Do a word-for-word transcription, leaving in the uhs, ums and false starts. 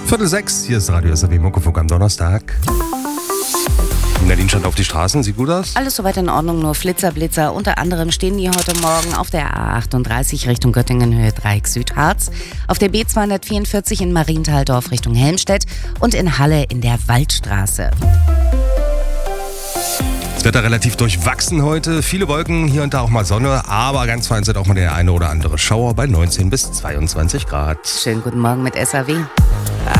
Viertel sechs, hier ist Radio S R W Muckefuck am Donnerstag. Nadine stand auf die Straßen, sieht gut aus? Alles soweit in Ordnung, nur Flitzer, Blitzer. Unter anderem stehen die heute Morgen auf der A achtunddreißig Richtung Göttingen, Höhe Dreieck Südharz, auf der B zweihundertvierundvierzig in Marienthaldorf Richtung Helmstedt und in Halle in der Waldstraße. Das Wetter relativ durchwachsen heute, viele Wolken, hier und da auch mal Sonne, aber ganz vereinzelt auch mal der eine oder andere Schauer bei neunzehn bis zweiundzwanzig Grad. Schönen guten Morgen mit S R W.